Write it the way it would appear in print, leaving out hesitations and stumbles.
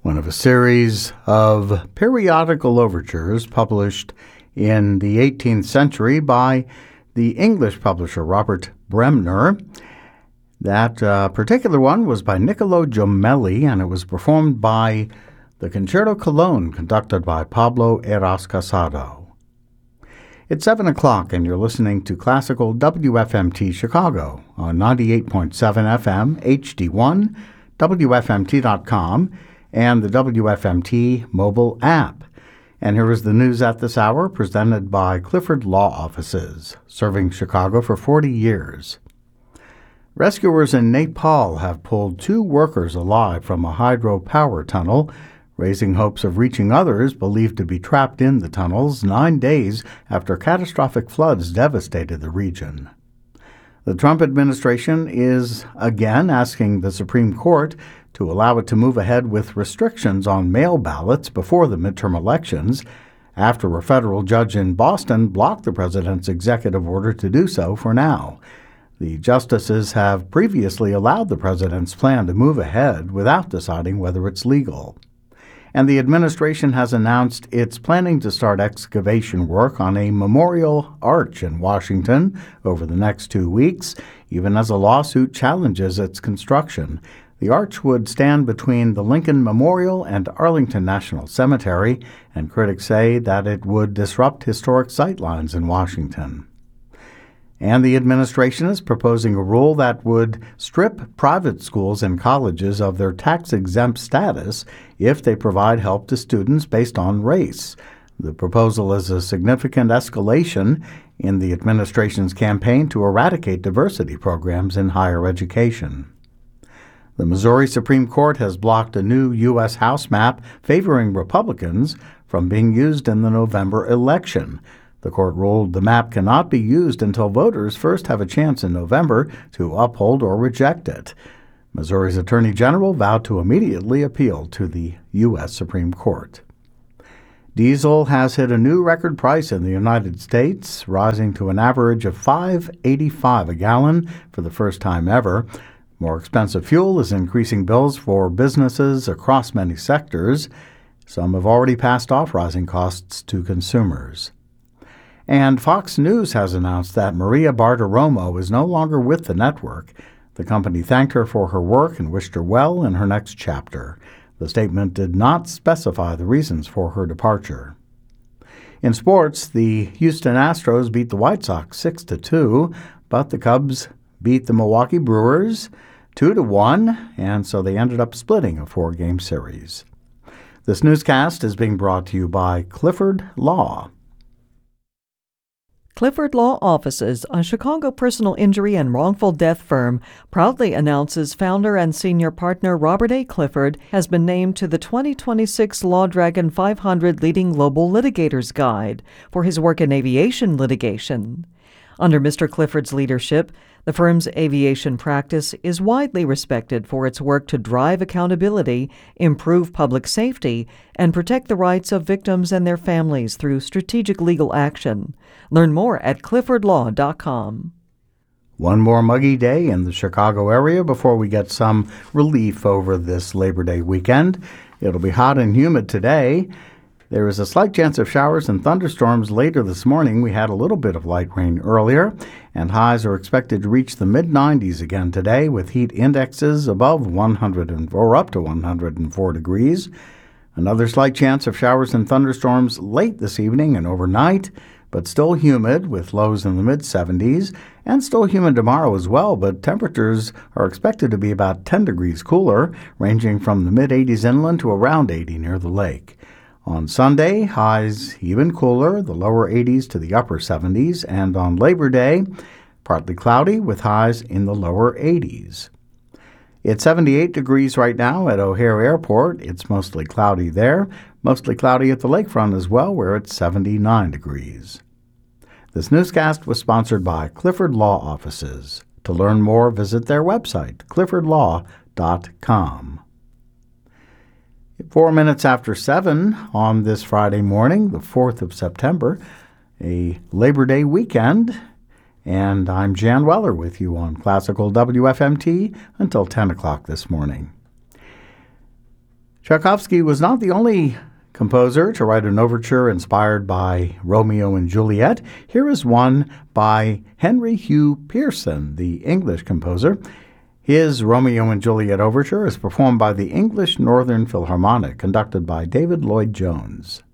one of a series of periodical overtures published in the 18th century by the English publisher Robert Bremner. That particular one was by Niccolo Jommelli, and it was performed by the Concerto Cologne, conducted by Pablo Eras Casado. It's 7 o'clock, and you're listening to Classical WFMT Chicago on 98.7 FM, HD1, WFMT.com, and the WFMT mobile app. And here is the news at this hour, presented by Clifford Law Offices, serving Chicago for 40 years. Rescuers in Nepal have pulled 2 workers alive from a hydropower tunnel, raising hopes of reaching others believed to be trapped in the tunnels 9 days after catastrophic floods devastated the region. The Trump administration is again asking the Supreme Court to allow it to move ahead with restrictions on mail ballots before the midterm elections, after a federal judge in Boston blocked the president's executive order to do so for now. The justices have previously allowed the president's plan to move ahead without deciding whether it's legal. And the administration has announced it's planning to start excavation work on a memorial arch in Washington over the next 2 weeks, even as a lawsuit challenges its construction. The arch would stand between the Lincoln Memorial and Arlington National Cemetery, and critics say that it would disrupt historic sightlines in Washington. And the administration is proposing a rule that would strip private schools and colleges of their tax-exempt status if they provide help to students based on race. The proposal is a significant escalation in the administration's campaign to eradicate diversity programs in higher education. The Missouri Supreme Court has blocked a new U.S. House map favoring Republicans from being used in the November election. The court ruled the map cannot be used until voters first have a chance in November to uphold or reject it. Missouri's Attorney General vowed to immediately appeal to the U.S. Supreme Court. Diesel has hit a new record price in the United States, rising to an average of $5.85 a gallon for the first time ever. More expensive fuel is increasing bills for businesses across many sectors. Some have already passed off rising costs to consumers. And Fox News has announced that Maria Bartiromo is no longer with the network. The company thanked her for her work and wished her well in her next chapter. The statement did not specify the reasons for her departure. In sports, the Houston Astros beat the White Sox 6-2, but the Cubs beat the Milwaukee Brewers 2-1, and so they ended up splitting a 4-game series. This newscast is being brought to you by Clifford Law. Clifford Law Offices, a Chicago personal injury and wrongful death firm, proudly announces founder and senior partner Robert A. Clifford has been named to the 2026 Law Dragon 500 Leading Global Litigators Guide for his work in aviation litigation. Under Mr. Clifford's leadership, the firm's aviation practice is widely respected for its work to drive accountability, improve public safety, and protect the rights of victims and their families through strategic legal action. Learn more at cliffordlaw.com. One more muggy day in the Chicago area before we get some relief over this Labor Day weekend. It'll be hot and humid today. There is a slight chance of showers and thunderstorms later this morning. We had a little bit of light rain earlier, and highs are expected to reach the mid-90s again today, with heat indexes above 100 or up to 104 degrees. Another slight chance of showers and thunderstorms late this evening and overnight, but still humid with lows in the mid-70s, and still humid tomorrow as well, but temperatures are expected to be about 10 degrees cooler, ranging from the mid-80s inland to around 80 near the lake. On Sunday, highs even cooler, the lower 80s to the upper 70s, and on Labor Day, partly cloudy with highs in the lower 80s. It's 78 degrees right now at O'Hare Airport. It's mostly cloudy there, mostly cloudy at the lakefront as well, where it's 79 degrees. This newscast was sponsored by Clifford Law Offices. To learn more, visit their website, cliffordlaw.com. 4 minutes after 7 on this Friday morning, the 4th of September, a Labor Day weekend, and I'm Jan Weller with you on Classical WFMT until 10 o'clock this morning. Tchaikovsky was not the only composer to write an overture inspired by Romeo and Juliet. Here is one by Henry Hugh Pearson, the English composer. His Romeo and Juliet overture is performed by the English Northern Philharmonic, conducted by David Lloyd Jones.